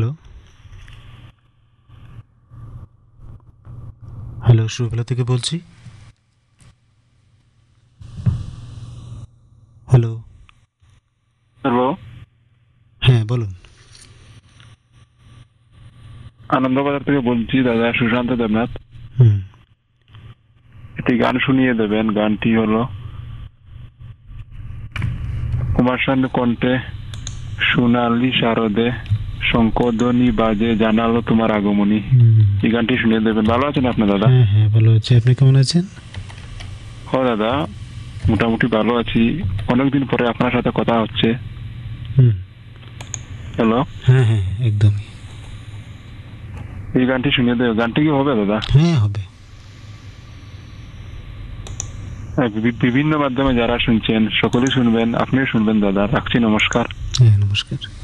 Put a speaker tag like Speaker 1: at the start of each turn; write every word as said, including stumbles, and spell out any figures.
Speaker 1: Hello hello সুরবেলা থেকে বলছি। Hello.
Speaker 2: Hello,
Speaker 1: হ্যাঁ বলুন।
Speaker 2: আনন্দবাজার থেকে বলছি দাদা, সুশান্ত দেবনাথ।
Speaker 1: হুম।
Speaker 2: একটি গান শুনিয়ে দেবেন। গানটি হলো কুমার শানু কণ্ঠে সোনালি শারদে শঙ্কধ্বনি বাজে জানালো তোমার আগমনী।
Speaker 1: হুম।
Speaker 2: এই গানটি শুনিয়ে দেবেন। ভালো আছেন আপনার দাদা?
Speaker 1: হ্যাঁ হ্যাঁ ভালো আছি, আপনি কেমন আছেন?
Speaker 2: ও দাদা, মোটামুটি ভালো আছি। অনেকদিন পরে আপনার সাথে কথা হচ্ছে।
Speaker 1: হুম।
Speaker 2: হ্যালো,
Speaker 1: হ্যাঁ হ্যাঁ একদমই।
Speaker 2: এই গানটি শুনিয়ে দেবে। গানটি কি হবে দাদা?
Speaker 1: হ্যাঁ হবে।
Speaker 2: হ্যাঁ, বি- বিভিন্ন মাধ্যমে যারা শুনছেন সকলেই শুনবেন, আপনিও শুনবেন দাদা। রাখছি, নমস্কার।
Speaker 1: হ্যাঁ নমস্কার।